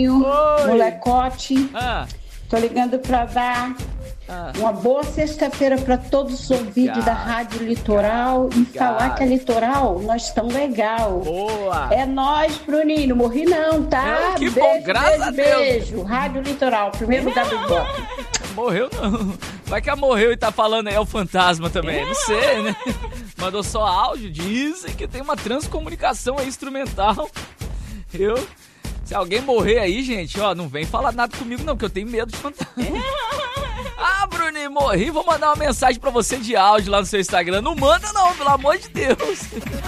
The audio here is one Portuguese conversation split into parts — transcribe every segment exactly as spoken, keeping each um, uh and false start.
Molecote. Ah. Tô ligando pra dar ah. uma boa sexta-feira pra todos os ouvintes da Rádio Litoral e falar que a Litoral, nós estamos legal. Boa! É nóis, Bruninho. Morri não, tá? É, que beijo, bom, graças beijo, a Deus. beijo. Rádio Litoral, primeiro lugar do bloco. Morreu não. Vai que ela morreu e tá falando aí, é o fantasma também. Não sei, né? Mandou só áudio. Dizem que tem uma transcomunicação aí instrumental. Eu... Se alguém morrer aí, gente, ó, não vem falar nada comigo não, que eu tenho medo de fantasma. Ah, Bruninho, morri, vou mandar uma mensagem pra você de áudio lá no seu Instagram. Não manda não, pelo amor de Deus.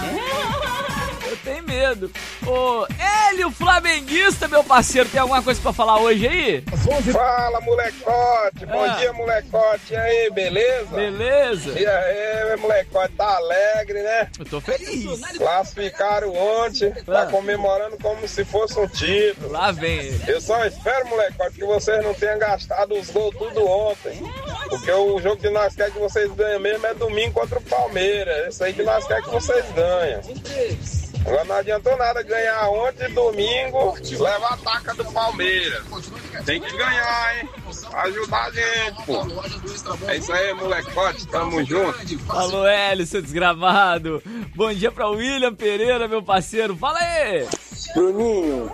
Eu tenho medo. Ô, ele, o flamenguista, meu parceiro, tem alguma coisa pra falar hoje aí? Fala, molecote. Bom ah. dia, molecote. E aí, beleza? Beleza. E aí, molecote, tá alegre, né? Eu tô feliz. Classificaram ontem, ah. tá comemorando como se fosse um título. Lá vem ele. Eu só espero, molecote, que vocês não tenham gastado os gols tudo ontem. Porque o jogo que nós queremos que vocês ganhem mesmo é domingo contra o Palmeiras. Esse aí que nós queremos que vocês ganhem. Agora não adiantou nada ganhar ontem, domingo, leva a taca do Palmeiras. Tem que ganhar, hein? Ajudar a gente, pô. É isso aí, molecote, tamo junto. Falou, Hélio, seu desgramado. Bom dia pra William Pereira, meu parceiro. Fala aí! Bruninho,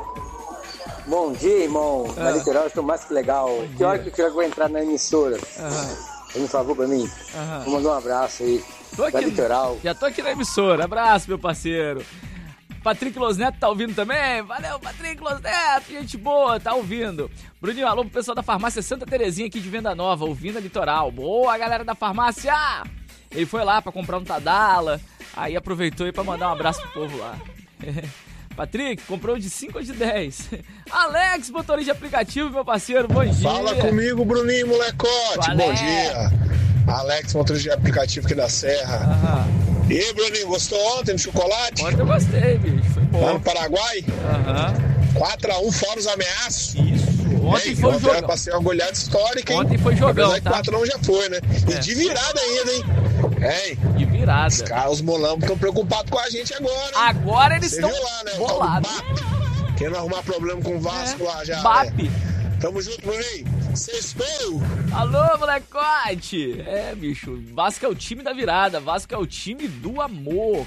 bom dia, irmão. Ah. Na Litoral eu estou mais que legal. Que hora que eu vou entrar na emissora? Aham. Por favor, pra mim. Aham. Vou mandar um abraço aí. Tô aqui, Litoral. Já tô aqui na emissora. Abraço, meu parceiro. Patrick Losneto tá ouvindo também? Valeu, Patrick Losneto, gente boa, tá ouvindo. Bruninho, alô pro pessoal da farmácia Santa Terezinha aqui de Venda Nova, ouvindo a Litoral. Boa, galera da farmácia! Ele foi lá pra comprar um Tadala, aí aproveitou aí pra mandar um abraço pro povo lá. Patrick, comprou de cinco ou de dez? Alex, motorista de aplicativo, meu parceiro, bom dia. Fala comigo, Bruninho, molecote, Valeu. Bom dia. Alex, motorista de aplicativo aqui da Serra. Aham. E aí, Bruninho, gostou ontem do chocolate? Ontem eu gostei, bicho, foi bom. Lá no Paraguai? Aham. quatro a um fora os ameaços. Isso. Ontem Ei, foi ontem jogão. Era pra ser uma goleada histórica, hein? Ontem foi jogão, tá? quatro a um já foi, né? É. E de virada ainda, hein? É, de virada. Os caras, os molambos, estão preocupados com a gente agora, hein? Agora eles estão né? bolados. Querendo arrumar problema com o Vasco é. lá já, B A P. Né? Tamo junto, Bruninho. Sextou! Alô, molecote! É, bicho, Vasco é o time da virada, Vasco é o time do amor.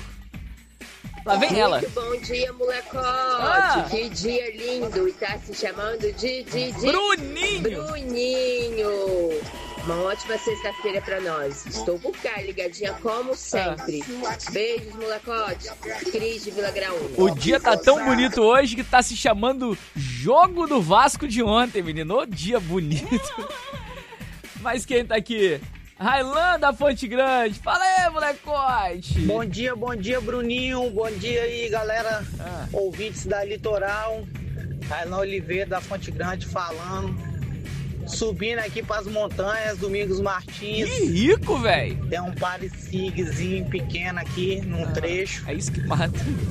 Lá vem Muito ela. Bom dia, molecote. Ah. Que dia lindo. E tá se chamando de, de, de... Bruninho. Bruninho. Uma ótima sexta-feira pra nós. Estou por cá, ligadinha como sempre. Ah. Beijos, molecote. Cris de Vila Graúna. O dia tá tão bonito hoje que tá se chamando Jogo do Vasco de ontem, menino. O dia bonito. Mas quem tá aqui? Railan da Fonte Grande. Fala aí, molecote. Bom dia, bom dia, Bruninho. Bom dia aí, galera. Ah. Ouvintes da Litoral. Railan Oliveira da Fonte Grande falando. Subindo aqui pras montanhas, Domingos Martins. Que rico, velho. Tem um pareciguezinho pequeno aqui, num ah, trecho. É isso que mata.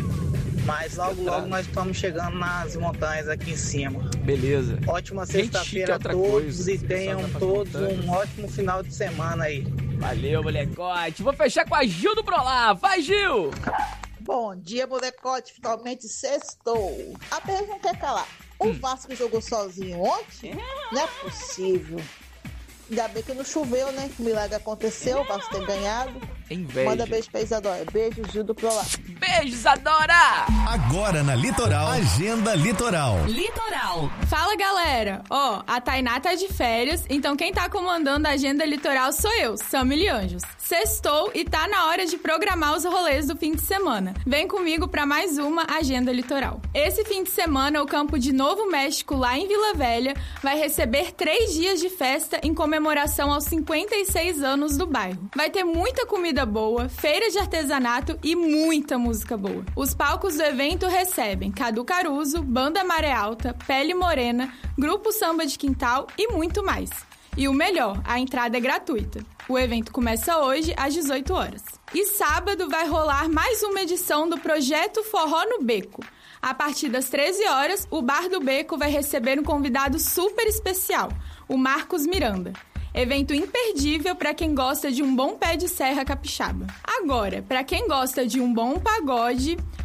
Mas logo, logo nós estamos chegando nas montanhas aqui em cima. Beleza. Ótima sexta-feira a todos coisa. E tenham todos um ótimo final de semana aí. Valeu, molecote. Vou fechar com a Gil do Prolá. Vai, Gil! Bom dia, molecote. Finalmente sextou. A pergunta é calar. O hum. Vasco jogou sozinho ontem? Não é possível. Ainda bem que não choveu, né? O milagre aconteceu, o Vasco tem ganhado. Inveja. Manda beijo pra Isadora. Beijo, Gil do Prolá. Beijo, Isadora! Agora na Litoral, Agenda Litoral. Litoral. Fala, galera. Ó, oh, a Tainá tá de férias, então quem tá comandando a Agenda Litoral sou eu, Samily Anjos. Sextou e tá na hora de programar os rolês do fim de semana. Vem comigo pra mais uma Agenda Litoral. Esse fim de semana, o campo de Novo México, lá em Vila Velha, vai receber três dias de festa em comemoração aos cinquenta e seis anos do bairro. Vai ter muita comida boa, feira de artesanato e muita música boa. Os palcos do evento recebem Cadu Caruso, Banda Maré Alta, Pele Morena, Grupo Samba de Quintal e muito mais. E o melhor, a entrada é gratuita. O evento começa hoje às dezoito horas. E sábado vai rolar mais uma edição do Projeto Forró no Beco. A partir das treze horas, o Bar do Beco vai receber um convidado super especial, o Marcos Miranda. Evento imperdível para quem gosta de um bom pé de serra capixaba. Agora, para quem gosta de um bom pagode,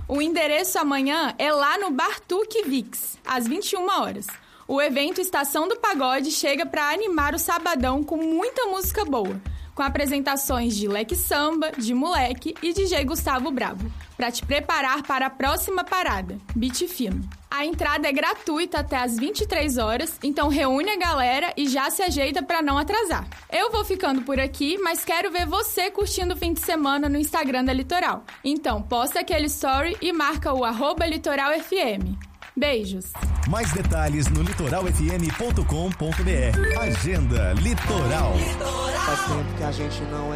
O endereço amanhã é lá no Bartuque Vix, às vinte e uma horas. O evento Estação do Pagode chega para animar o sabadão com muita música boa, com apresentações de Leque Samba, de Moleque e D J Gustavo Bravo, para te preparar para a próxima parada, Beat Fino. A entrada é gratuita até às vinte e três horas, então reúne a galera e já se ajeita para não atrasar. Eu vou ficando por aqui, mas quero ver você curtindo o fim de semana no Instagram da Litoral. Então, posta aquele story e marca o arroba Litoral F M. Beijos! Mais detalhes no litoral f m ponto com ponto b r. Agenda Litoral. Faz tempo que a gente não